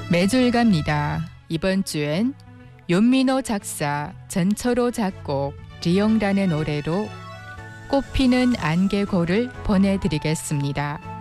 매줄 갑니다. 이번 주엔 윤민호 작사, 전철호 작곡, 리영란의 노래로 꽃피는 안개고를 보내드리겠습니다.